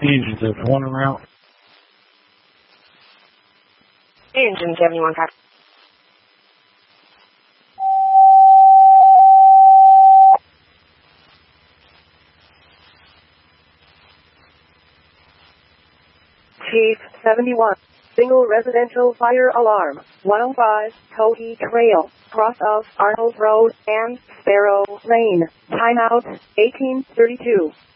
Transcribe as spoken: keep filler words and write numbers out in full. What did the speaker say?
Engine seventy-one en route. Engine seventy-one, copy. Chief seventy-one. Single residential fire alarm. one oh five, Cohee Trail, cross of Arnold Road and Sparrow Lane. Timeout, eighteen thirty-two.